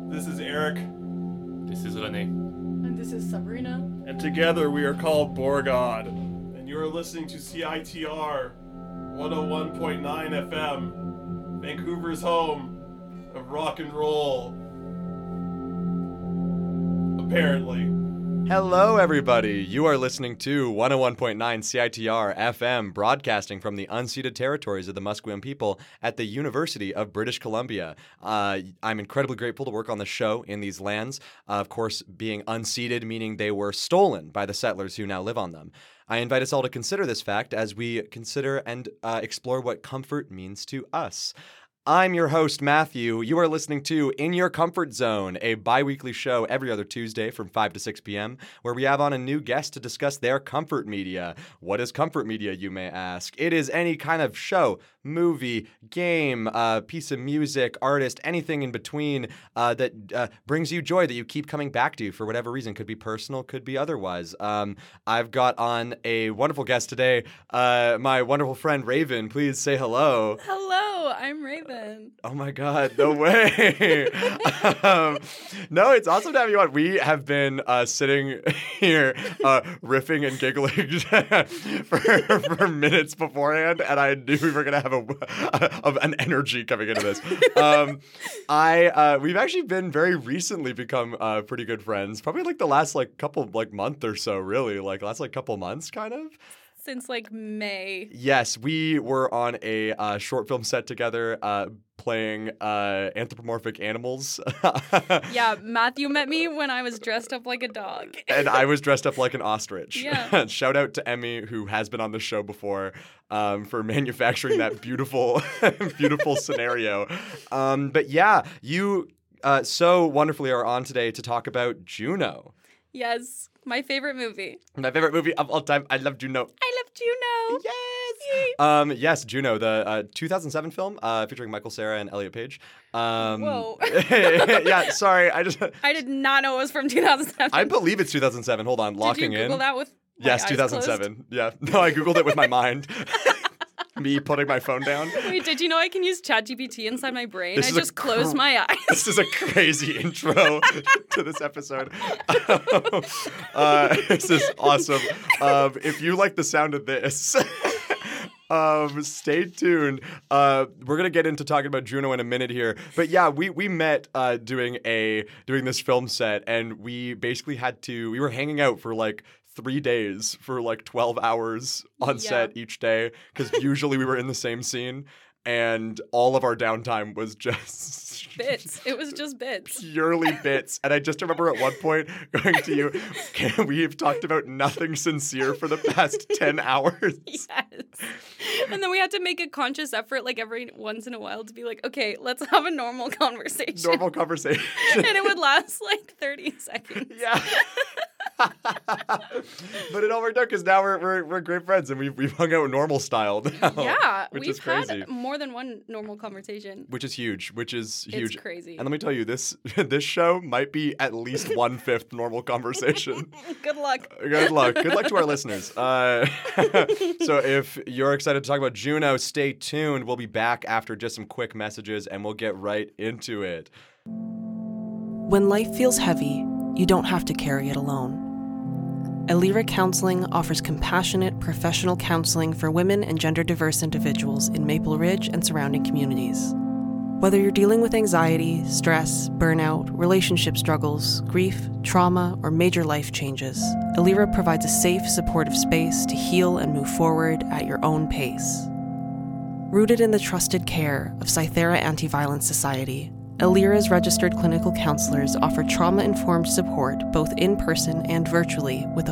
This is Eric. This is Rene. And this is Sabrina. And together we are called Borgod. And you are listening to CITR 101.9 FM, Vancouver's home of rock and roll. Apparently. Hello, everybody. You are listening to 101.9 CITR FM, broadcasting from the unceded territories of the Musqueam people at the University of British Columbia. I'm incredibly grateful to work on the show in these lands, of course, being unceded, meaning they were stolen by the settlers who now live on them. I invite us all to consider this fact as we consider and explore what comfort means to us. I'm your host, Matthew. You are listening to In Your Comfort Zone, a bi-weekly show every other Tuesday from 5 to 6 p.m., where we have on a new guest to discuss their comfort media. What is comfort media, you may ask? It is any kind of show, movie, game, piece of music, artist, anything in between that brings you joy, that you keep coming back to for whatever reason. Could be personal, could be otherwise. I've got on a wonderful guest today, my wonderful friend Raven. Please say hello. Hello, I'm Raven. Oh my God, no way. No, it's awesome to have you on. We have been sitting here riffing and giggling for minutes beforehand, and I knew we were going to have an energy coming into this. We've actually been very recently become pretty good friends, probably like the last couple month or so, really, last couple months kind of. Since May. Yes, we were on a short film set together playing anthropomorphic animals. Yeah, Matthew met me when I was dressed up like a dog. And I was dressed up like an ostrich. Yeah. Shout out to Emmy, who has been on the show before, for manufacturing that beautiful, beautiful scenario. But yeah, you so wonderfully are on today to talk about Juno. Yes, my favorite movie. My favorite movie of all time. I love Juno. I love Juno. Yes. Yes, Juno, the 2007 film featuring Michael Cera and Elliot Page. Whoa. Yeah, sorry. I did not know it was from 2007. I believe it's 2007. Hold on, locking in. Did you Google that with my Yes, eyes 2007. closed? Yeah. No, I Googled it with my mind. Me putting my phone down. Wait, did you know I can use ChatGPT inside my brain? This I is just closed my eyes. This is a crazy intro to this episode. This is awesome. If you like the sound of this, stay tuned. We're gonna get into talking about Juno in a minute here, but yeah, we met doing this film set, and we basically we were hanging out for 3 days for 12 hours on set each day, because usually we were in the same scene, and all of our downtime was just bits. It was just bits. Purely bits. And I just remember at one point going to you, we have talked about nothing sincere for the past 10 hours. Yes. And then we had to make a conscious effort every once in a while to be okay, let's have a normal conversation. Normal conversation. And it would last 30 seconds. Yeah. But it all worked out because now we're great friends, and we've hung out normal style now. Yeah, which we've is crazy. had more than one normal conversation. Which is huge. It's crazy. And let me tell you, this show might be at least 1/5 normal conversation. Good luck. Good luck. Good luck to our listeners. So if you're excited to talk about Juno, stay tuned. We'll be back after just some quick messages, and we'll get right into it. When life feels heavy, you don't have to carry it alone. Elira Counseling offers compassionate, professional counseling for women and gender-diverse individuals in Maple Ridge and surrounding communities. Whether you're dealing with anxiety, stress, burnout, relationship struggles, grief, trauma, or major life changes, Elira provides a safe, supportive space to heal and move forward at your own pace. Rooted in the trusted care of Cythera Anti-Violence Society, Elira's registered clinical counselors offer trauma-informed support both in person and virtually with a